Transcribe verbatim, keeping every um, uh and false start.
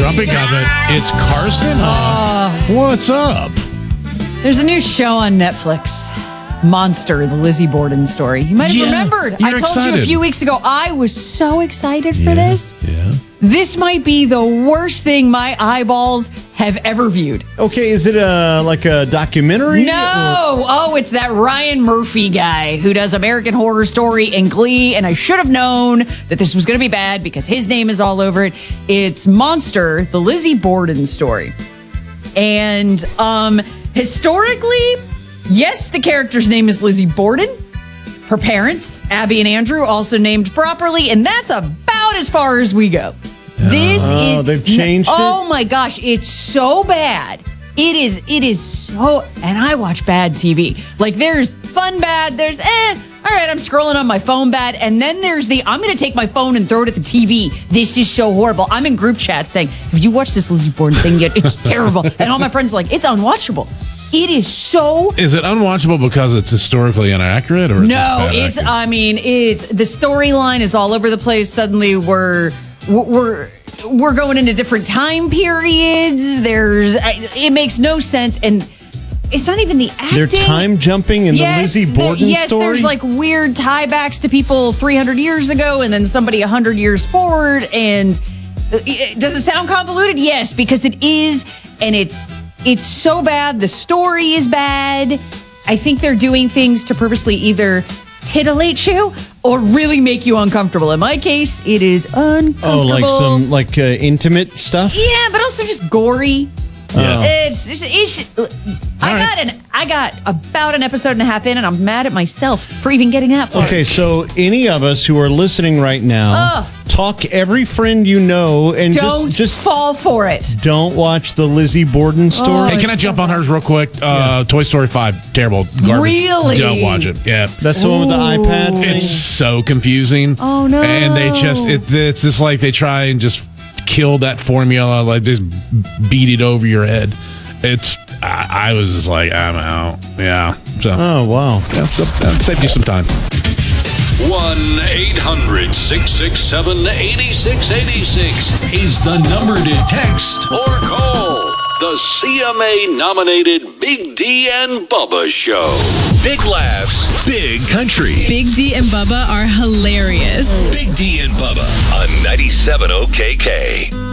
jumping of it. It's Karsten. Huh? What's up? There's a new show on Netflix. Monster, the Lizzie Borden story. You might have Yeah, remembered. I you're told excited. you a few weeks ago, I was so excited for Yeah, this. Yeah. This might be the worst thing my eyeballs have ever viewed. Okay, is it a, like a documentary? No! or- Oh, it's that Ryan Murphy guy who does American Horror Story and Glee, and I should have known that this was going to be bad because his name is all over it. It's Monster, the Lizzie Borden story. And um, historically, yes, the character's name is Lizzie Borden. Her parents, Abby and Andrew, also named properly, and that's about as far as we go. This Oh, is they've changed it? Oh my gosh, it's so bad. It is it is so and I watch bad T V. Like there's fun bad, there's eh, all right, I'm scrolling on my phone bad, and then there's the I'm gonna take my phone and throw it at the T V. This is so horrible. I'm in group chat saying, have you watched this Lizzie Borden thing yet? It's terrible. And all my friends are like, it's unwatchable. It is so Is it unwatchable because it's historically inaccurate, or it's just no, bad it's. acting? I mean, it's the storyline is all over the place. Suddenly, we're we're we're going into different time periods. There's it makes no sense, and it's not even the acting. They're time jumping in Yes, the Lizzie there- Borden yes, story? there's like weird tiebacks to people three hundred years ago, and then somebody one hundred years forward. And it, does it sound convoluted? Yes, because it is, and it's. It's so bad. The story is bad. I think they're doing things to purposely either titillate you or really make you uncomfortable. In my case, it is uncomfortable. Oh, like some like uh, intimate stuff? Yeah, but also just gory. Yeah. It's, it's, it's I All got an I got about an episode and a half in, and I'm mad at myself for even getting that far. Okay, so any of us who are listening right now, Ugh. talk every friend you know and Don't just just fall for it. don't watch the Lizzie Borden story. Hey, can I it's jump so on hers real quick? Uh, Toy Story five, terrible, garbage. Really? Don't watch it. Yeah. That's the one with the iPad thing? It's so confusing. Oh, no. And they just it, it's just like they try and just kill that formula, like just beat it over your head. It's I, I was just like, I'm out. Yeah. So Oh, wow. yeah, so, uh, saved you some time. one eight hundred six six seven eight six eight six is the number to text or call. The C M A-nominated Big D and Bubba Show. Big laughs, big country. Big D and Bubba are hilarious. Big D and Bubba on ninety-seven O K K.